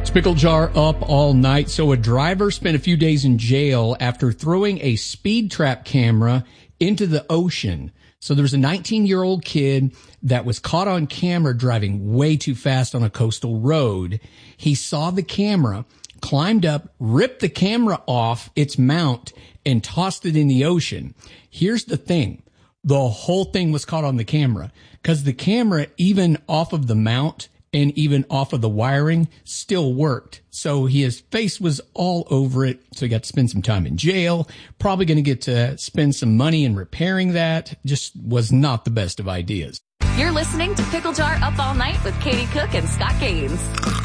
Pickle Jar up all night. So a driver spent a few days in jail after throwing a speed trap camera into the ocean. So there was a 19-year-old kid that was caught on camera driving way too fast on a coastal road. He saw the camera, climbed up, ripped the camera off its mount, and tossed it in the ocean. Here's the thing. The whole thing was caught on the camera because the camera, even off of the mount, and even off of the wiring, still worked. So his face was all over it. So he got to spend some time in jail. Probably going to get to spend some money in repairing that. Just was not the best of ideas. You're listening to Pickle Jar Up All Night with Katie Cook and Scott Gaines.